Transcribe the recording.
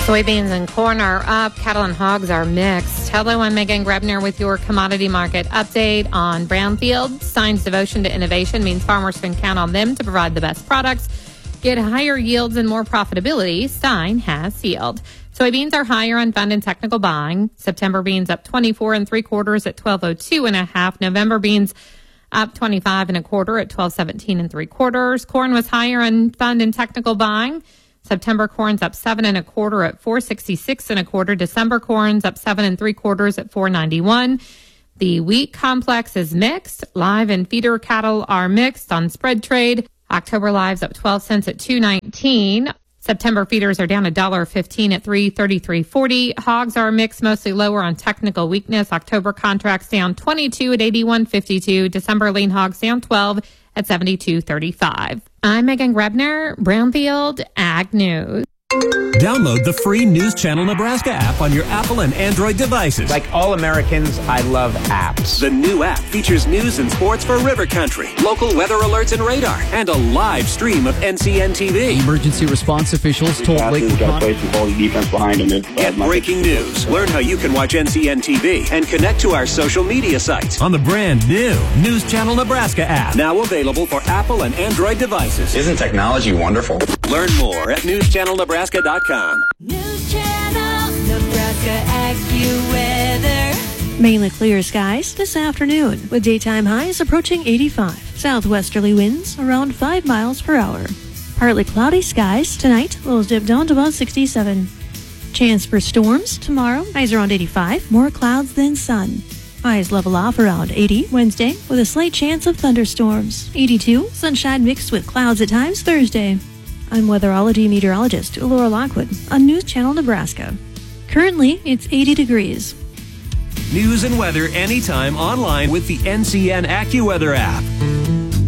Soybeans and corn are up. Cattle and hogs are mixed. Hello, I'm Megan Grebner with your commodity market update on brownfield. Stein's devotion to innovation means farmers can count on them to provide the best products, get higher yields and more profitability. Stein has sealed. Soybeans are higher on fund and technical buying. September beans up 24 3/4 at 12.02.5. November beans up 25 1/4 at 12.17 3/4. Corn was higher on fund and technical buying. September corn's up 7 1/4 at 4.66 1/4. December corn's up 7 3/4 at 4.91. The wheat complex is mixed. Live and feeder cattle are mixed on spread trade. October lives up 12 cents at 2.19. September feeders are down $1.15 at 3.3340. Hogs are mixed, mostly lower on technical weakness. October contracts down 22 at 81.52. December lean hogs down 12 at 72.35. I'm Megan Grebner, Brownfield Ag News. Download the free News Channel Nebraska app on your Apple and Android devices. Like all Americans, I love apps. The new app features news and sports for River Country, local weather alerts and radar, and a live stream of NCN TV. Emergency response officials told Lakewood County. Get breaking news. Learn how you can watch NCN TV and connect to our social media sites on the brand new News Channel Nebraska app. Now available for Apple and Android devices. Isn't technology wonderful? Learn more at newschannelnebraska.com. News Channel Nebraska AccuWeather. Mainly clear skies this afternoon with daytime highs approaching 85. Southwesterly winds around 5 miles per hour. Partly cloudy skies tonight. Lows dip down to about 67. Chance for storms tomorrow. Highs around 85. More clouds than sun. Highs level off around 80 Wednesday with a slight chance of thunderstorms. 82. Sunshine mixed with clouds at times Thursday. I'm weatherology meteorologist Laura Lockwood on News Channel Nebraska. Currently, it's 80 degrees. News and weather anytime online with the NCN AccuWeather app.